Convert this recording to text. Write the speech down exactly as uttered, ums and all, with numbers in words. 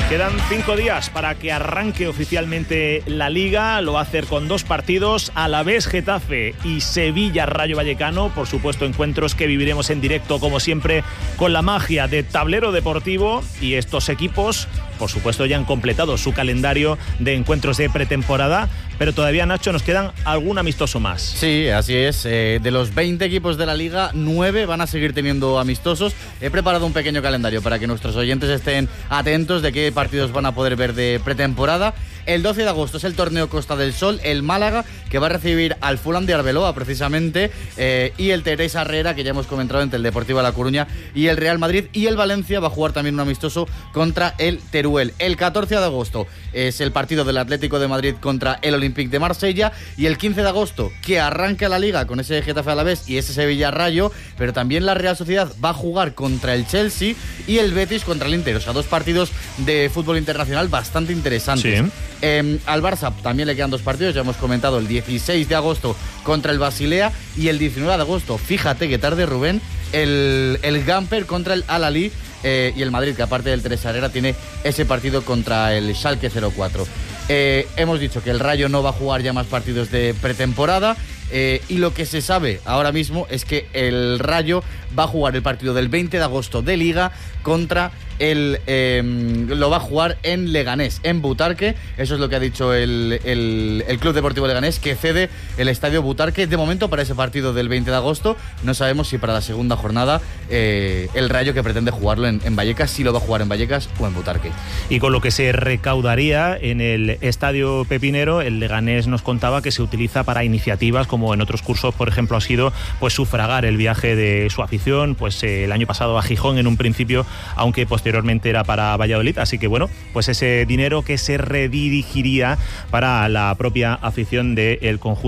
Quedan cinco días para que arranque oficialmente la Liga. Lo va a hacer con dos partidos: Alavés, Getafe y Sevilla, Rayo Vallecano. Por supuesto, encuentros que viviremos en directo, como siempre, con la magia de Tablero Deportivo. Y estos equipos, por supuesto, ya han completado su calendario de encuentros de pretemporada. Pero todavía, Nacho, nos quedan algún amistoso más. Sí, así es. Eh, de los veinte equipos de la Liga, nueve van a seguir teniendo amistosos. He preparado un pequeño calendario para que nuestros oyentes estén atentos de qué partidos van a poder ver de pretemporada. El doce de agosto es el torneo Costa del Sol, el Málaga, que va a recibir al Fulham de Arbeloa, precisamente, eh, y el Teresa Herrera, que ya hemos comentado, entre el Deportivo de La Coruña y el Real Madrid. Y el Valencia va a jugar también un amistoso contra el Teruel. El catorce de agosto es el partido del Atlético de Madrid contra el Olympique de Marsella. Y el quince de agosto, que arranca la Liga con ese Getafe Alavés y ese Sevilla Rayo, pero también la Real Sociedad va a jugar contra el Chelsea y el Betis contra el Inter. O sea, dos partidos de fútbol internacional bastante interesantes. Sí. Eh, al Barça también le quedan dos partidos, ya hemos comentado, el dieciséis de agosto contra el Basilea y el diecinueve de agosto, fíjate que tarde, Rubén, el, el Gamper contra el Al-Ahly, eh, y el Madrid, que aparte del Teresa Herrera tiene ese partido contra el Schalke cero cuatro. Eh, hemos dicho que el Rayo no va a jugar ya más partidos de pretemporada. Eh, y lo que se sabe ahora mismo es que el Rayo va a jugar el partido del veinte de agosto de Liga contra el... Eh, lo va a jugar en Leganés, en Butarque. Eso es lo que ha dicho el, el, el Club Deportivo Leganés, que cede el estadio Butarque de momento para ese partido del veinte de agosto. No sabemos si para la segunda jornada eh, el Rayo, que pretende jugarlo en, en Vallecas, si lo va a jugar en Vallecas o en Butarque. Y con lo que se recaudaría en el estadio Pepinero, el Leganés nos contaba que se utiliza para iniciativas como en otros cursos, por ejemplo, ha sido pues sufragar el viaje de su afición, pues eh, el año pasado a Gijón en un principio, aunque posteriormente era para Valladolid. Así que bueno, pues ese dinero que se redirigiría para la propia afición del conjunto